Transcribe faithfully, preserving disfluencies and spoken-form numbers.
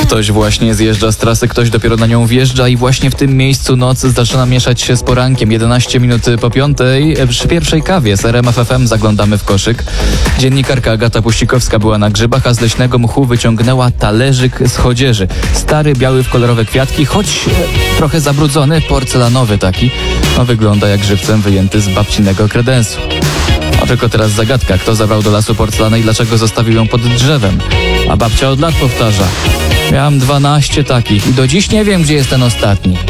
Ktoś właśnie zjeżdża z trasy, ktoś dopiero na nią wjeżdża i właśnie w tym miejscu noc zaczyna mieszać się z porankiem. jedenaście minut po piątej. Przy pierwszej kawie z R M F F M zaglądamy w koszyk. Dziennikarka Agata Puścikowska była na grzybach, a z leśnego mchu wyciągnęła talerzyk z chodzieży. Stary, biały w kolorowe kwiatki, choć trochę zabrudzony, porcelanowy taki. No, wygląda jak żywcem wyjęty z babcinego kredensu. A tylko teraz zagadka, kto zabrał do lasu porcelanę i dlaczego zostawił ją pod drzewem. A babcia od lat powtarza: miałam dwanaście takich i do dziś nie wiem, gdzie jest ten ostatni.